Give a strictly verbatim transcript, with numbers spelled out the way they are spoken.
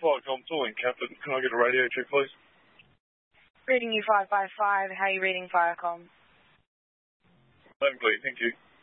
Firecom Tooling, Captain. Can I get a radio check, please? Reading you five five five. How are you reading Firecom? Loud and clear, thank you.